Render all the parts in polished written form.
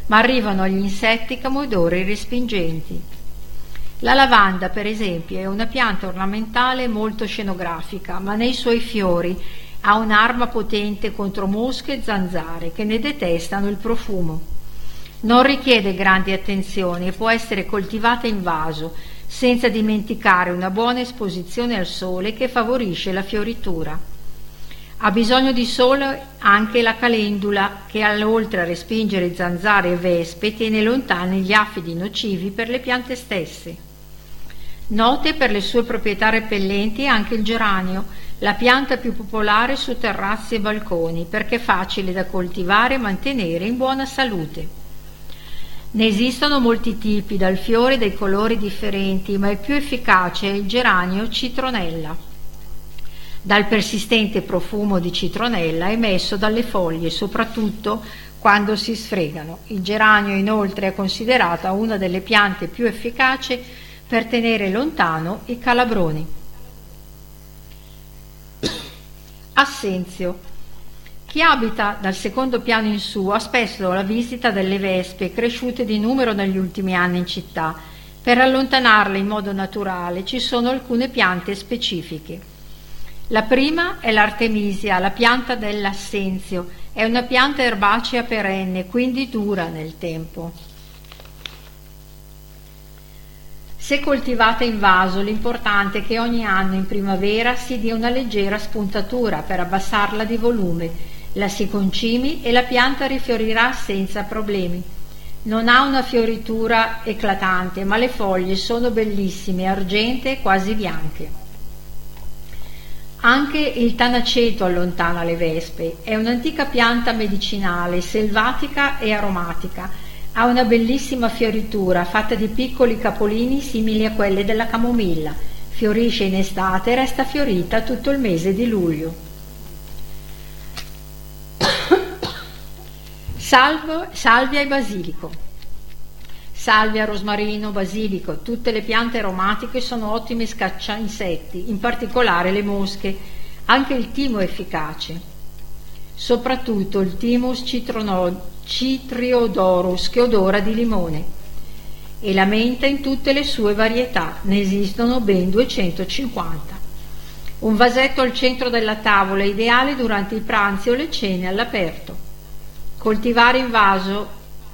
ma arrivano agli insetti come odori respingenti. La lavanda, per esempio, è una pianta ornamentale molto scenografica, ma nei suoi fiori ha un'arma potente contro mosche e zanzare che ne detestano il profumo. Non richiede grandi attenzioni e può essere coltivata in vaso, senza dimenticare una buona esposizione al sole che favorisce la fioritura. Ha bisogno di sole anche la calendula, che oltre a respingere zanzare e vespe tiene lontani gli afidi nocivi per le piante stesse. Note per le sue proprietà repellenti anche il geranio, la pianta più popolare su terrazzi e balconi, perché è facile da coltivare e mantenere in buona salute. Ne esistono molti tipi, dal fiore dei colori differenti, ma il più efficace è il geranio citronella, dal persistente profumo di citronella emesso dalle foglie, soprattutto quando si sfregano. Il geranio inoltre è considerata una delle piante più efficaci per tenere lontano i calabroni. Assenzio. Chi abita dal secondo piano in su ha spesso la visita delle vespe, cresciute di numero negli ultimi anni in città. Per allontanarle in modo naturale ci sono alcune piante specifiche. La prima è l'artemisia, la pianta dell'assenzio. È una pianta erbacea perenne, quindi dura nel tempo. Se coltivata in vaso, l'importante è che ogni anno in primavera si dia una leggera spuntatura per abbassarla di volume, la si concimi e la pianta rifiorirà senza problemi. Non ha una fioritura eclatante, ma le foglie sono bellissime, argentee, quasi bianche. Anche il tanaceto allontana le vespe. È un'antica pianta medicinale, selvatica e aromatica. Ha una bellissima fioritura fatta di piccoli capolini simili a quelle della camomilla. Fiorisce in estate e resta fiorita tutto il mese di luglio. Salvia e basilico. Salvia, rosmarino, basilico, tutte le piante aromatiche sono ottime scacciainsetti, in particolare le mosche. Anche il timo è efficace, soprattutto il Thymus citriodorus, che odora di limone, e la menta in tutte le sue varietà. Ne esistono ben 250. Un vasetto al centro della tavola è ideale durante i pranzi o le cene all'aperto. Coltivate in vaso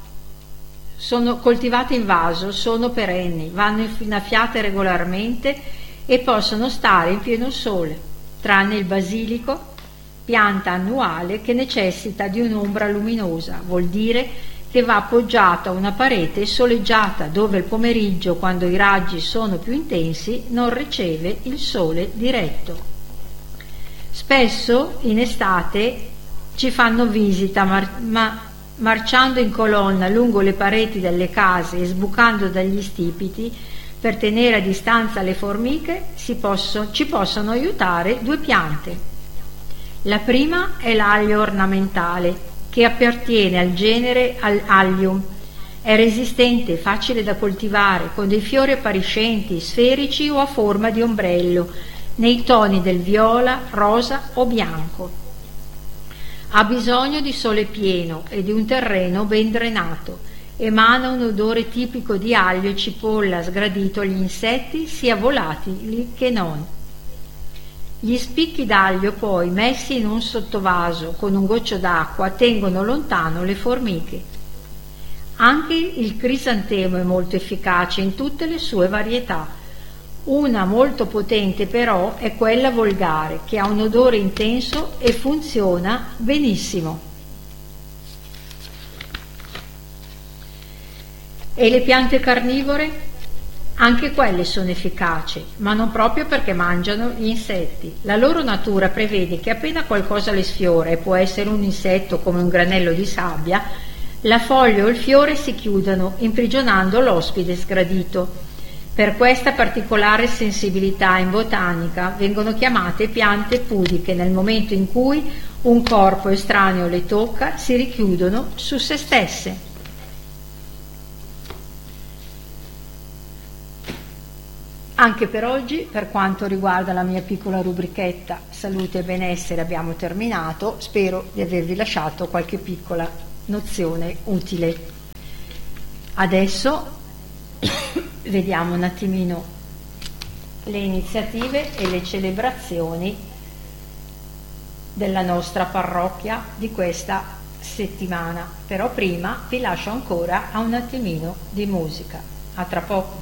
sono perenni, vanno innaffiate regolarmente e possono stare in pieno sole, tranne il basilico, pianta annuale che necessita di un'ombra luminosa. Vuol dire che va appoggiata a una parete soleggiata, dove il pomeriggio, quando i raggi sono più intensi, non riceve il sole diretto. Spesso in estate ci fanno visita, marciando in colonna lungo le pareti delle case e sbucando dagli stipiti per tenere a distanza le formiche. Ci possono aiutare due piante. La prima è l'aglio ornamentale, che appartiene al genere Allium. È resistente, facile da coltivare, con dei fiori appariscenti, sferici o a forma di ombrello, nei toni del viola, rosa o bianco. Ha bisogno di sole pieno e di un terreno ben drenato. Emana un odore tipico di aglio e cipolla, sgradito agli insetti, sia volatili che non. Gli spicchi d'aglio poi, messi in un sottovaso con un goccio d'acqua, tengono lontano le formiche. Anche il crisantemo è molto efficace in tutte le sue varietà. Una molto potente però è quella volgare, che ha un odore intenso e funziona benissimo. E le piante carnivore? Anche quelle sono efficaci, ma non proprio perché mangiano gli insetti. La loro natura prevede che appena qualcosa le sfiora, e può essere un insetto come un granello di sabbia, la foglia o il fiore si chiudono, imprigionando l'ospite sgradito. Per questa particolare sensibilità in botanica vengono chiamate piante pudiche. Nel momento in cui un corpo estraneo le tocca, si richiudono su se stesse. Anche per oggi, per quanto riguarda la mia piccola rubrichetta Salute e Benessere, abbiamo terminato. Spero di avervi lasciato qualche piccola nozione utile. Adesso vediamo un attimino le iniziative e le celebrazioni della nostra parrocchia di questa settimana, però prima vi lascio ancora a un attimino di musica. A tra poco.